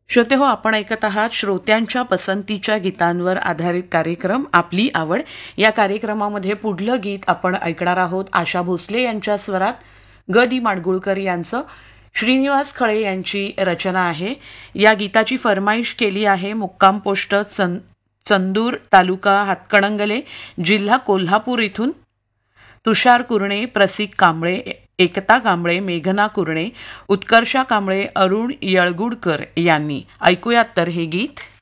श्रोते हो, आपण ऐकत आहात श्रोत्यांच्या पसंतीच्या गीतांवर आधारित कार्यक्रम आपली आवड. या कार्यक्रमामध्ये पुढलं गीत आपण ऐकणार आहोत आशा भोसले यांच्या स्वरात. ग दी माडगुळकर यांचं श्रीनिवास खळे यांची रचना आहे. या गीताची फरमाईश केली आहे मुक्काम पोस्ट चंदूर, तालुका हातकणंगले, जिल्हा कोल्हापूर इथून तुषार कुरणे, प्रसिक कांबळे, एकता कांबळे, मेघना कुरणे, उत्कर्षा कांबळे, अरुण येळगुडकर यांनी. ऐकूयात तर हे गीत.